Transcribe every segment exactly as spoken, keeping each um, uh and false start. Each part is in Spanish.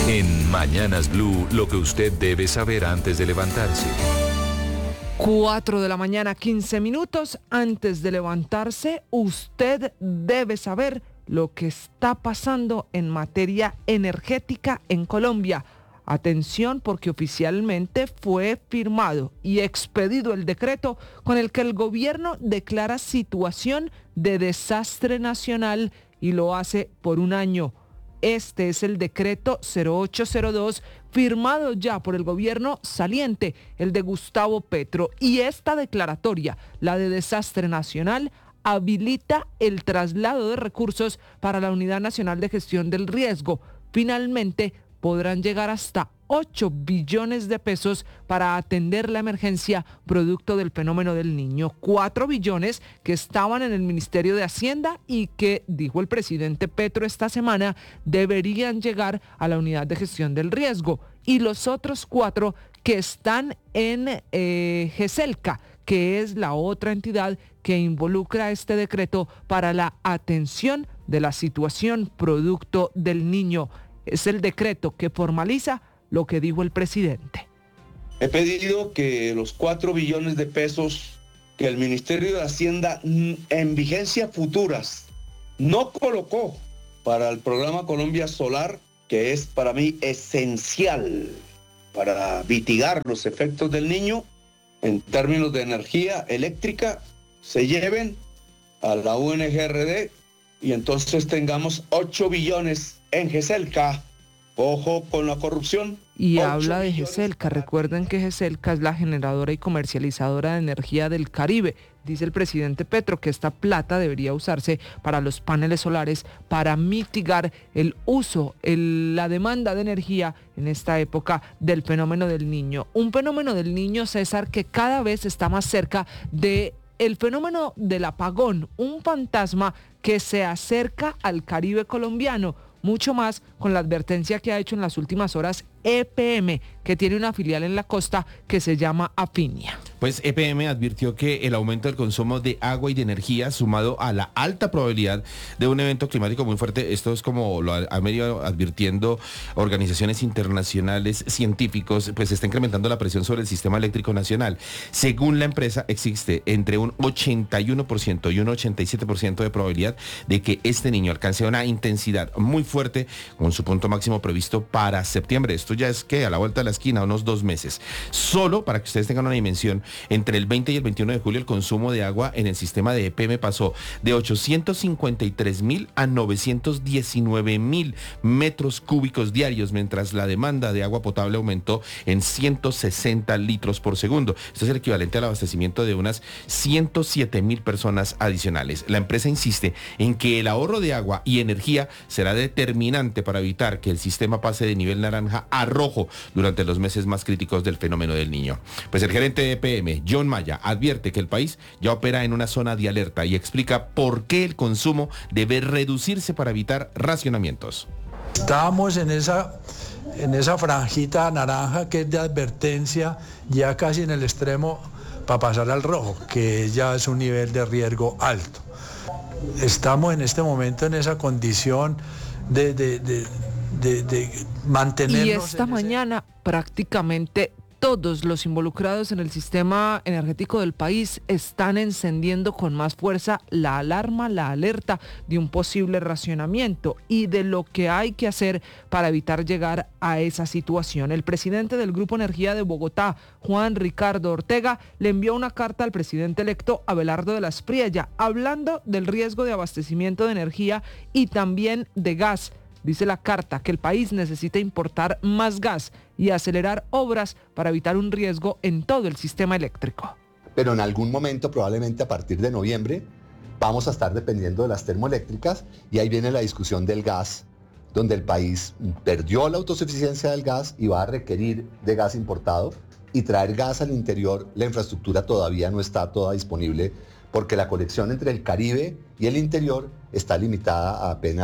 En Mañanas Blue, lo que usted debe saber antes de levantarse. Cuatro de la mañana, quince minutos. Antes de levantarse, usted debe saber lo que está pasando en materia energética en Colombia. Atención, porque oficialmente fue firmado y expedido el decreto con el que el gobierno declara situación de desastre nacional y lo hace por un año. Este es el decreto cero ocho cero dos, firmado ya por el gobierno saliente, el de Gustavo Petro. Y esta declaratoria, la de desastre nacional, habilita el traslado de recursos para la Unidad Nacional de Gestión del Riesgo. Finalmente, podrán llegar hasta ocho billones de pesos para atender la emergencia producto del fenómeno del Niño. cuatro billones que estaban en el Ministerio de Hacienda y que, dijo el presidente Petro esta semana, deberían llegar a la Unidad de Gestión del Riesgo. Y los otros cuatro que están en eh, GESELCA, que es la otra entidad que involucra este decreto para la atención de la situación producto del Niño. Es el decreto que formaliza lo que dijo el presidente. He pedido que los cuatro billones de pesos que el Ministerio de Hacienda en vigencia futuras no colocó para el programa Colombia Solar, que es para mí esencial para mitigar los efectos del Niño en términos de energía eléctrica, se lleven a la U N G R D y entonces tengamos ocho billones en GESELCA. Ojo con la corrupción. Y habla de GESELCA. Recuerden que GESELCA es la generadora y comercializadora de energía del Caribe. Dice el presidente Petro que esta plata debería usarse para los paneles solares, para mitigar el uso, el, la demanda de energía en esta época del fenómeno del Niño. Un fenómeno del Niño, César, que cada vez está más cerca de el fenómeno del apagón, un fantasma que se acerca al Caribe colombiano, mucho más con la advertencia que ha hecho en las últimas horas E P M, que tiene una filial en la costa que se llama Afinia. Pues E P M advirtió que el aumento del consumo de agua y de energía, sumado a la alta probabilidad de un evento climático muy fuerte, esto es como lo han venido advirtiendo organizaciones internacionales, científicos, pues está incrementando la presión sobre el sistema eléctrico nacional. Según la empresa, existe entre un ochenta y uno por ciento y un ochenta y siete por ciento de probabilidad de que este niño alcance una intensidad muy fuerte con su punto máximo previsto para septiembre. Esto ya es que a la vuelta de la esquina, unos dos meses. Solo para que ustedes tengan una dimensión, entre el veinte y el veintiuno de julio el consumo de agua en el sistema de E P M pasó de ochocientos cincuenta y tres mil a novecientos diecinueve mil metros cúbicos diarios, mientras la demanda de agua potable aumentó en ciento sesenta litros por segundo. Esto es el equivalente al abastecimiento de unas ciento siete mil personas adicionales. La empresa insiste en que el ahorro de agua y energía será determinante para evitar que el sistema pase de nivel naranja a rojo durante los meses más críticos del fenómeno del Niño. Pues el gerente de E P M, John Maya, advierte que el país ya opera en una zona de alerta y explica por qué el consumo debe reducirse para evitar racionamientos. Estábamos en esa, en esa franjita naranja que es de advertencia, ya casi en el extremo para pasar al rojo, que ya es un nivel de riesgo alto. Estamos en este momento en esa condición de... de, de De, de mantenernos. Y esta mañana prácticamente todos los involucrados en el sistema energético del país están encendiendo con más fuerza la alarma, la alerta de un posible racionamiento y de lo que hay que hacer para evitar llegar a esa situación. El presidente del Grupo Energía de Bogotá, Juan Ricardo Ortega, le envió una carta al presidente electo Abelardo de la Espriella, hablando del riesgo de abastecimiento de energía y también de gas. Dice la carta que el país necesita importar más gas y acelerar obras para evitar un riesgo en todo el sistema eléctrico. Pero en algún momento, probablemente a partir de noviembre, vamos a estar dependiendo de las termoeléctricas y ahí viene la discusión del gas, donde el país perdió la autosuficiencia del gas y va a requerir de gas importado y traer gas al interior. La infraestructura todavía no está toda disponible porque la conexión entre el Caribe y el interior está limitada a apenas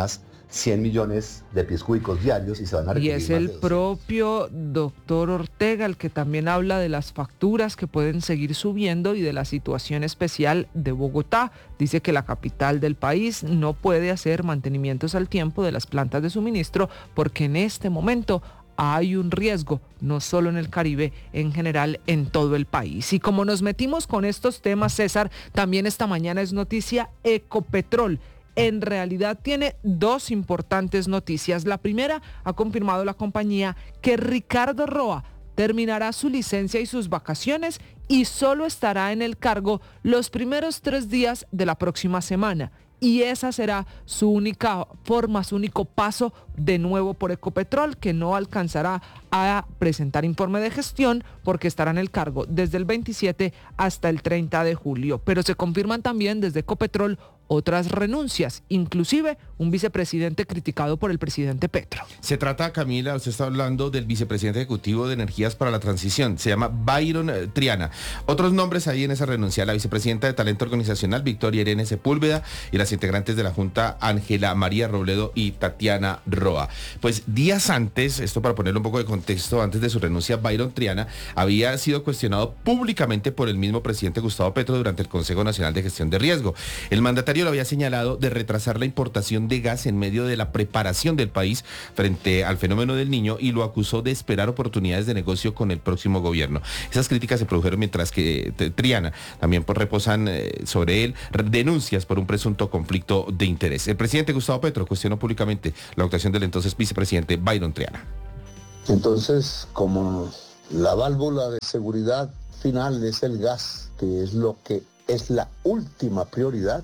cien millones de pies cúbicos diarios y se van a requerir Y es más el de propio doctor Ortega el que también habla de las facturas que pueden seguir subiendo y de la situación especial de Bogotá. Dice que la capital del país no puede hacer mantenimientos al tiempo de las plantas de suministro porque en este momento hay un riesgo, no solo en el Caribe, en general en todo el país. Y como nos metimos con estos temas, César, también esta mañana es noticia Ecopetrol. En realidad tiene dos importantes noticias. La primera, ha confirmado la compañía que Ricardo Roa terminará su licencia y sus vacaciones y solo estará en el cargo los primeros tres días de la próxima semana. Y esa será su única forma, su único paso de nuevo por Ecopetrol, que no alcanzará a presentar informe de gestión porque estará en el cargo desde el veintisiete hasta el treinta de julio. Pero se confirman también desde Ecopetrol otras renuncias, inclusive un vicepresidente criticado por el presidente Petro. Se trata, Camila, usted está hablando del vicepresidente ejecutivo de Energías para la Transición, se llama Byron eh, Triana. Otros nombres ahí en esa renuncia, la vicepresidenta de Talento Organizacional, Victoria Irene Sepúlveda, y las integrantes de la Junta, Ángela María Robledo y Tatiana Roa. Pues días antes, esto para ponerle un poco de contexto, antes de su renuncia, Byron Triana había sido cuestionado públicamente por el mismo presidente Gustavo Petro durante el Consejo Nacional de Gestión de Riesgo. El mandatario lo había señalado de retrasar la importación de gas en medio de la preparación del país frente al fenómeno del Niño y lo acusó de esperar oportunidades de negocio con el próximo gobierno. Esas críticas se produjeron mientras que eh, Triana también pues, reposan eh, sobre él denuncias por un presunto conflicto de interés. El presidente Gustavo Petro cuestionó públicamente la actuación del entonces vicepresidente Byron Triana. Entonces, como la válvula de seguridad final es el gas, que es lo que es la última prioridad,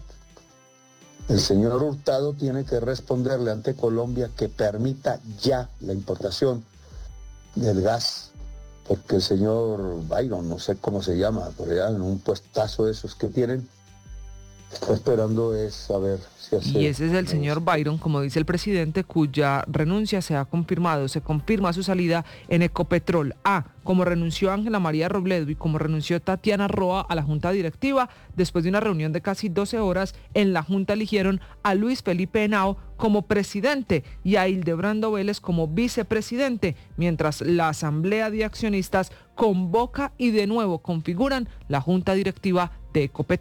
el señor Hurtado tiene que responderle ante Colombia que permita ya la importación del gas, porque el señor Byron, no sé cómo se llama, por allá en un puestazo de esos que tienen, está esperando es saber si hace... Y ese es el señor Byron, como dice el presidente, cuya renuncia se ha confirmado. Se confirma su salida en Ecopetrol. A, como renunció Ángela María Robledo y como renunció Tatiana Roa a la Junta Directiva, después de una reunión de casi doce horas, en la Junta eligieron a Luis Felipe Henao como presidente y a Hildebrando Vélez como vicepresidente, mientras la Asamblea de Accionistas convoca y de nuevo configuran la Junta Directiva de Ecopetrol.